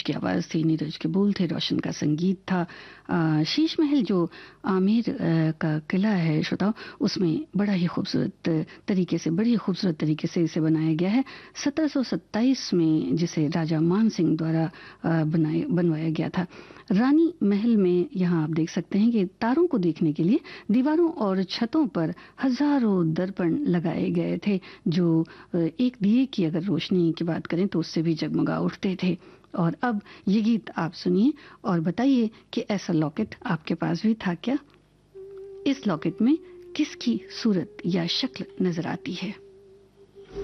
की आवाज़ थी, नीरज के बोल थे, रोशन का संगीत था। शीश महल जो आमेर का किला है श्रोताओ, उसमें बड़ा ही खूबसूरत तरीके से, बड़ी खूबसूरत तरीके से इसे बनाया गया है। 1727 में जिसे राजा मान सिंह द्वारा बनवाया गया था। रानी महल में यहाँ आप देख सकते हैं कि तारों को देखने के लिए दीवारों और छतों पर हजारों दर्पण लगाए गए थे, जो एक दिए की अगर रोशनी की बात करें तो उससे भी जगमगा उठते थे। और अब ये गीत आप सुनिए और बताइए कि ऐसा लॉकेट आपके पास भी था क्या? इस लॉकेट में किसकी सूरत या शक्ल नजर आती है?